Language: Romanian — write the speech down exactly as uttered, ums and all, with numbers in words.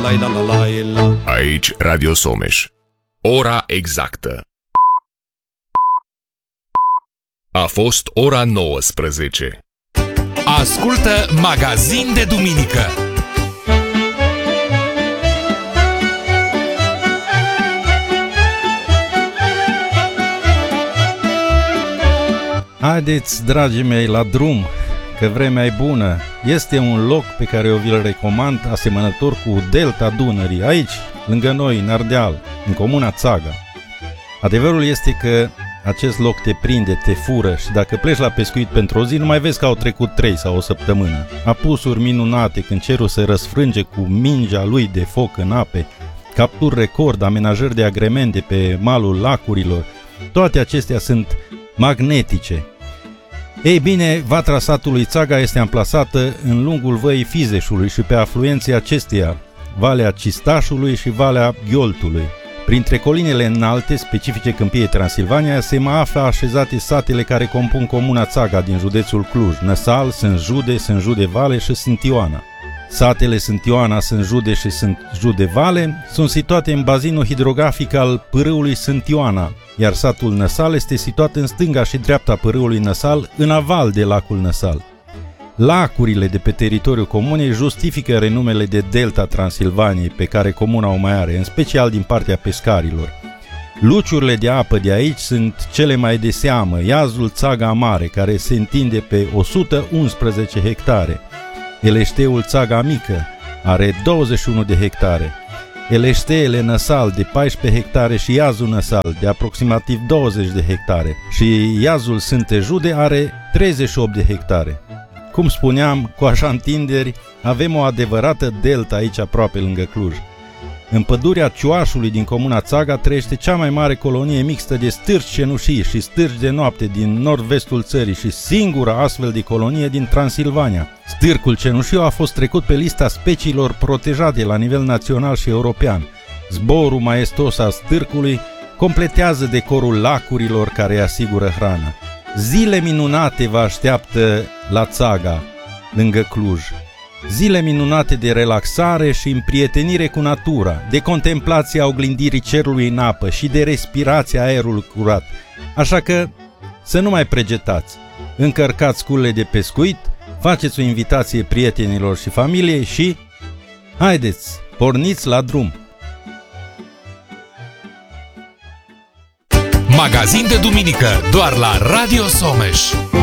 Aici Radio Someș. Ora exactă. A fost ora nouăsprezece. Ascultă Magazin de Duminică. Haideți, dragii mei, la drum, că vremea e bună. Este un loc pe care eu vi-l recomand, asemănător cu delta Dunării, aici, lângă noi, în Ardeal, în comuna Țaga. Adevărul este că acest loc te prinde, te fură și dacă pleci la pescuit pentru o zi, nu mai vezi că au trecut trei sau o săptămână. Apusuri minunate, când cerul se răsfrânge cu mingea lui de foc în ape, capturi record, amenajări de agremente pe malul lacurilor, toate acestea sunt magnetice. Ei bine, vatra satului Țaga este amplasată în lungul văii Fizeșului și pe afluenții acesteia, Valea Cistașului și Valea Ghioltului. Printre colinele înalte, specifice câmpiei Transilvania, se mai află așezate satele care compun comuna Țaga din județul Cluj, Năsal, Sânjude, Sânjude Vale și Sântioana. Satele Sântioana, Sânjude și Sânjude Vale sunt situate în bazinul hidrografic al pârâului Sântioana, iar satul Năsal este situat în stânga și dreapta pârâului Năsal, în aval de lacul Năsal. Lacurile de pe teritoriul comunei justifică renumele de delta Transilvaniei pe care comuna o mai are, în special din partea pescarilor. Luciurile de apă de aici sunt cele mai de seamă, iazul Țaga Mare, care se întinde pe o sută unsprezece hectare, Eleșteul Țaga Mică are douăzeci și unu de hectare, Eleșteele Năsal de paisprezece hectare și iazul Năsal de aproximativ douăzeci de hectare și iazul Sântejude are treizeci și opt de hectare. Cum spuneam, cu așa întinderi, avem o adevărată delta aici aproape lângă Cluj. În pădurea Cioașului din comuna Țaga trăiește cea mai mare colonie mixtă de stârci cenușii și stârci de noapte din nord-vestul țării și singura astfel de colonie din Transilvania. Stârcul cenușiu a fost trecut pe lista speciilor protejate la nivel național și european. Zborul maestos al stârcului completează decorul lacurilor care îi asigură hrană. Zile minunate vă așteaptă la Țaga, lângă Cluj. Zile minunate de relaxare și împrietenire cu natura, de contemplația oglindirii cerului în apă și de respirația aerului curat. Așa că să nu mai pregetați, încărcați sculele de pescuit, faceți o invitație prietenilor și familiei și haideți, porniți la drum! Magazin de Duminică, doar la Radio Someș.